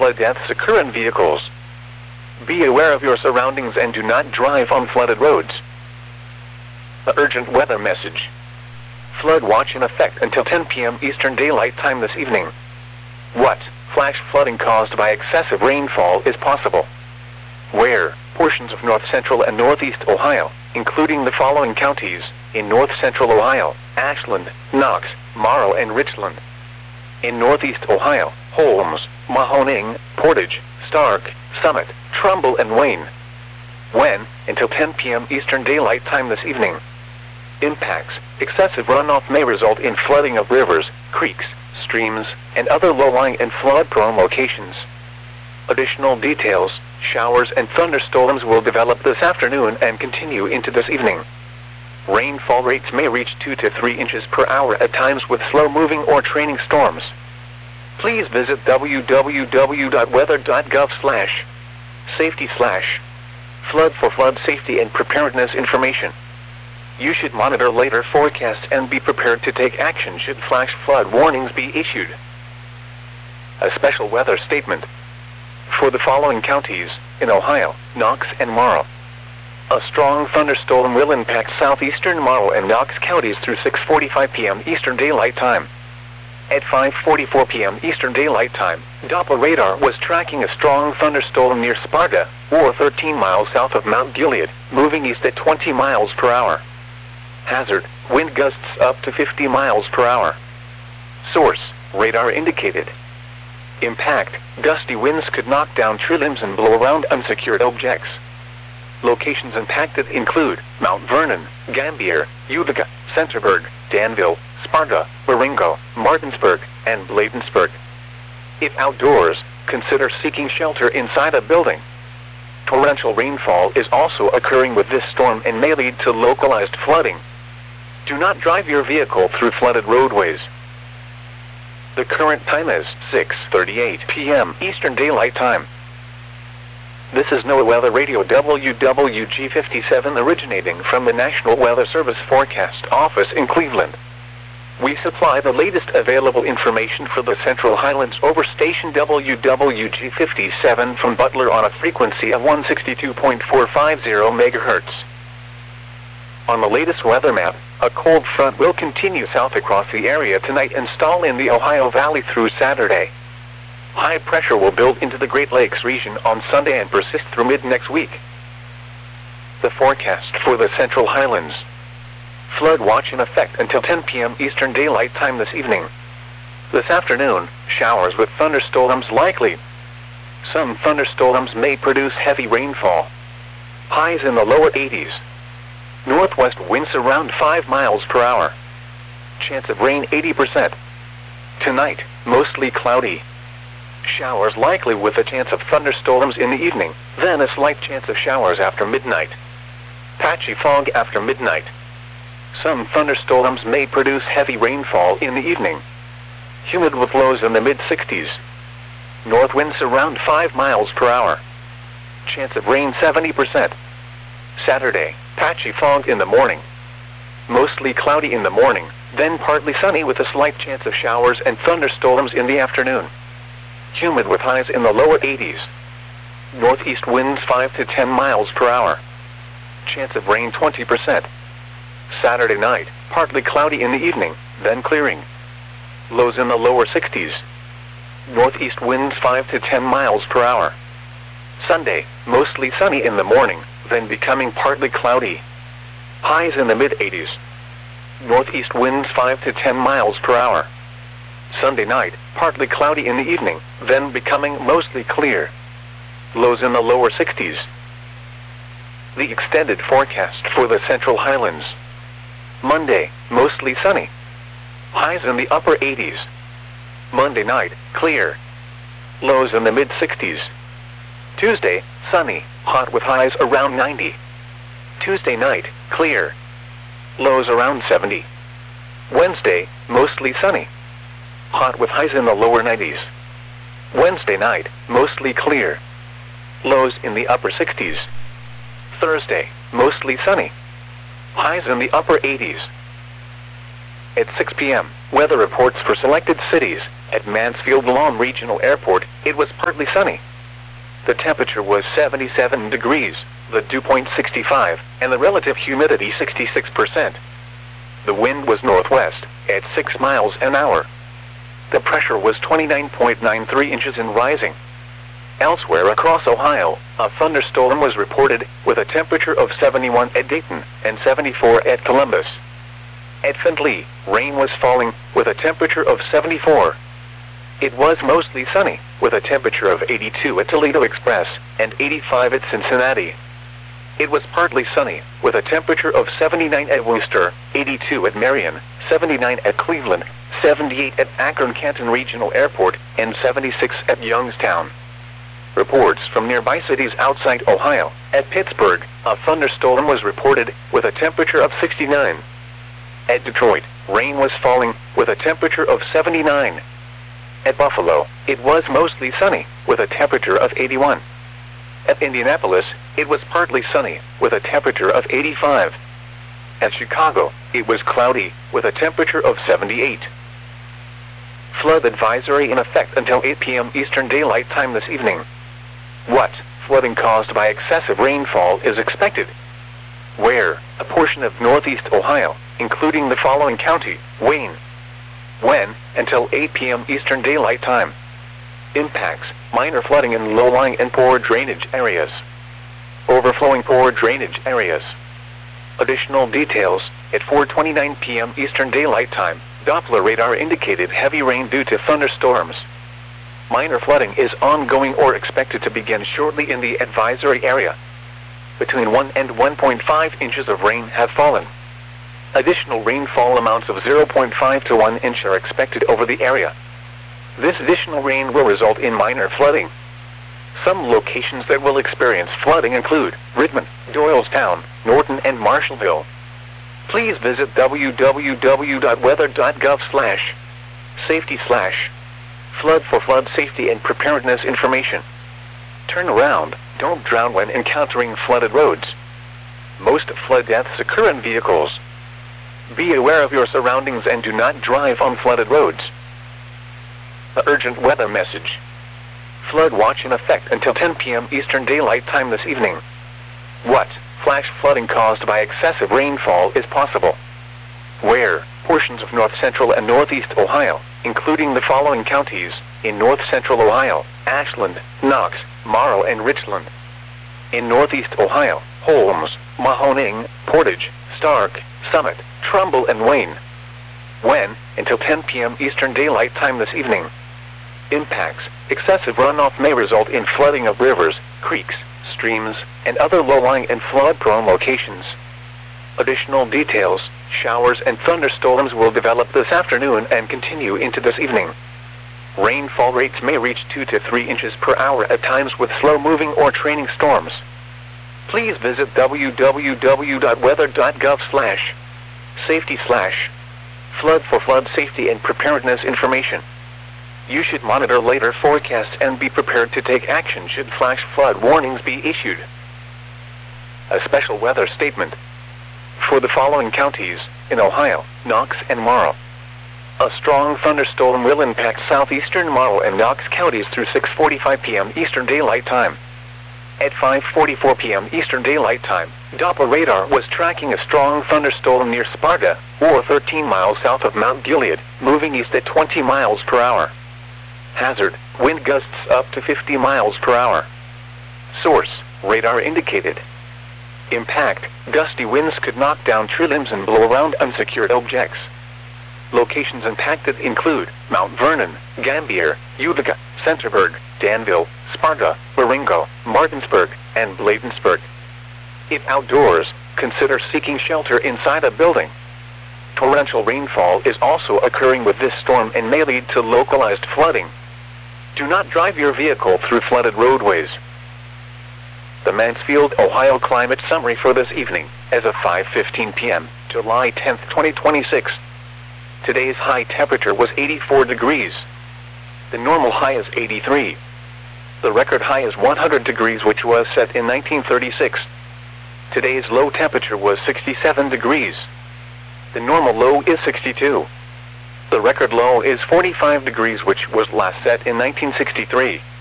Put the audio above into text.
flood deaths occur in vehicles. Be aware of your surroundings and do not drive on flooded roads. The urgent weather message. Flood watch in effect until 10 p.m. Eastern Daylight Time this evening. What? Flash flooding caused by excessive rainfall is possible. Where? Portions of north central and northeast Ohio, including the following counties: in north central Ohio, Ashland, Knox, Morrow, and Richland. In northeast Ohio, Holmes, Mahoning, Portage, Stark, Summit, Trumbull, and Wayne. When? Until 10 p.m. Eastern Daylight Time this evening. Impacts. Excessive runoff may result in flooding of rivers, creeks, streams, and other low-lying and flood-prone locations. Additional details: showers and thunderstorms will develop this afternoon and continue into this evening. Rainfall rates may reach 2 to 3 inches per hour at times with slow-moving or training storms. Please visit www.weather.gov/safety/flood for flood safety and preparedness information. You should monitor later forecasts and be prepared to take action should flash flood warnings be issued. A special weather statement. For the following counties, in Ohio, Knox and Morrow. A strong thunderstorm will impact southeastern Morrow and Knox counties through 6:45 p.m. Eastern Daylight Time. At 5:44 p.m. Eastern Daylight Time, Doppler radar was tracking a strong thunderstorm near Sparta, or 13 miles south of Mount Gilead, moving east at 20 miles per hour. Hazard: wind gusts up to 50 miles per hour. Source: radar indicated. Impact: gusty winds could knock down tree limbs and blow around unsecured objects. Locations impacted include Mount Vernon, Gambier, Utica, Centerburg, Danville, Sparta, Baringo, Martinsburg, and Bladensburg. If outdoors, consider seeking shelter inside a building. Torrential rainfall is also occurring with this storm and may lead to localized flooding. Do not drive your vehicle through flooded roadways. The current time is 6:38 p.m. Eastern Daylight Time. This is NOAA Weather Radio WWG57 originating from the National Weather Service Forecast Office in Cleveland. We supply the latest available information for the Central Highlands over station WWG57 from Butler on a frequency of 162.450 MHz. On the latest weather map, a cold front will continue south across the area tonight and stall in the Ohio Valley through Saturday. High pressure will build into the Great Lakes region on Sunday and persist through mid-next week. The forecast for the Central Highlands. Flood watch in effect until 10 p.m. Eastern Daylight Time this evening. This afternoon, showers with thunderstorms likely. Some thunderstorms may produce heavy rainfall. Highs in the lower 80s. Northwest winds around 5 miles per hour. Chance of rain 80%. Tonight, mostly cloudy. Showers likely with a chance of thunderstorms in the evening, then a slight chance of showers after midnight. Patchy fog after midnight. Some thunderstorms may produce heavy rainfall in the evening. Humid with lows in the mid-60s. North winds around 5 miles per hour. Chance of rain 70%. Saturday, patchy fog in the morning. Mostly cloudy in the morning, then partly sunny with a slight chance of showers and thunderstorms in the afternoon. Humid with highs in the lower 80s. Northeast winds 5 to 10 miles per hour. Chance of rain 20%. Saturday night, partly cloudy in the evening, then clearing. Lows in the lower 60s. Northeast winds 5 to 10 miles per hour. Sunday, mostly sunny in the morning, then becoming partly cloudy. Highs in the mid-80s. Northeast winds 5 to 10 miles per hour. Sunday night, partly cloudy in the evening, then becoming mostly clear. Lows in the lower 60s. The extended forecast for the Central Highlands. Monday, mostly sunny. Highs in the upper 80s. Monday night, clear. Lows in the mid-60s. Tuesday, sunny, hot with highs around 90. Tuesday night, clear. Lows around 70. Wednesday, mostly sunny. Hot with highs in the lower 90s. Wednesday night, mostly clear. Lows in the upper 60s. Thursday, mostly sunny. Highs in the upper 80s. At 6 p.m., weather reports for selected cities, At Mansfield-Lom Regional Airport, it was partly sunny. The temperature was 77 degrees, the dew point 65, and the relative humidity 66%. The wind was northwest, at 6 miles an hour. The pressure was 29.93 inches and rising. Elsewhere across Ohio, a thunderstorm was reported, with a temperature of 71 at Dayton and 74 at Columbus. At Findlay, rain was falling, with a temperature of 74. It was mostly sunny, with a temperature of 82 at Toledo Express and 85 at Cincinnati. It was partly sunny, with a temperature of 79 at Worcester, 82 at Marion, 79 at Cleveland, 78 at Akron-Canton Regional Airport, and 76 at Youngstown. Reports from nearby cities outside Ohio. At Pittsburgh, a thunderstorm was reported, with a temperature of 69. At Detroit, rain was falling, with a temperature of 79. At Buffalo, it was mostly sunny, with a temperature of 81. At Indianapolis, it was partly sunny, with a temperature of 85. At Chicago, it was cloudy, with a temperature of 78. Flood advisory in effect until 8 p.m. Eastern Daylight Time this evening. What flooding caused by excessive rainfall is expected? Where? A portion of northeast Ohio, including the following county: Wayne. When? Until 8 p.m. Eastern Daylight Time. Impacts: minor flooding in low-lying and poor drainage areas. Overflowing poor drainage areas. Additional details: at 4:29 p.m. Eastern Daylight Time, Doppler radar indicated heavy rain due to thunderstorms. Minor flooding is ongoing or expected to begin shortly in the advisory area. Between 1 and 1.5 inches of rain have fallen. Additional rainfall amounts of 0.5 to 1 inch are expected over the area. This additional rain will result in minor flooding. Some locations that will experience flooding include Rittman, Doylestown, Norton, and Marshallville. Please visit www.weather.gov/safety/flood for flood safety and preparedness information. Turn around, don't drown when encountering flooded roads. Most flood deaths occur in vehicles. Be aware of your surroundings and do not drive on flooded roads. The urgent weather message. Flood watch in effect until 10 p.m. Eastern Daylight Time this evening. What? Flash flooding caused by excessive rainfall is possible. Where? Portions of north central and northeast Ohio, including the following counties: in north central Ohio, Ashland, Knox, Morrow, and Richland. In northeast Ohio, Holmes, Mahoning, Portage, Stark, Summit, Trumbull, and Wayne. When? Until 10 p.m. Eastern Daylight Time this evening. Impacts: excessive runoff may result in flooding of rivers, creeks, streams, and other low-lying and flood-prone locations. Additional details: showers and thunderstorms will develop this afternoon and continue into this evening. Rainfall rates may reach 2 to 3 inches per hour at times with slow-moving or training storms. Please visit www.weather.gov/safety/flood for flood safety and preparedness information. You should monitor later forecasts and be prepared to take action should flash flood warnings be issued. A special weather statement. For the following counties, in Ohio, Knox and Morrow. A strong thunderstorm will impact southeastern Morrow and Knox counties through 6:45 p.m. Eastern Daylight Time. At 5:44 p.m. Eastern Daylight Time, Doppler radar was tracking a strong thunderstorm near Sparta, or 13 miles south of Mount Gilead, moving east at 20 miles per hour. Hazard: wind gusts up to 50 miles per hour. Source: radar indicated. Impact: gusty winds could knock down tree limbs and blow around unsecured objects. Locations impacted include Mount Vernon, Gambier, Utica, Centerburg, Danville, Sparta, Waringo, Martinsburg, and Bladensburg. If outdoors, consider seeking shelter inside a building. Torrential rainfall is also occurring with this storm and may lead to localized flooding. Do not drive your vehicle through flooded roadways. The Mansfield, Ohio climate summary for this evening, as of 5:15 p.m., July 10, 2026. Today's high temperature was 84 degrees. The normal high is 83. The record high is 100 degrees, which was set in 1936. Today's low temperature was 67 degrees. The normal low is 62. The record low is 45 degrees, which was last set in 1963.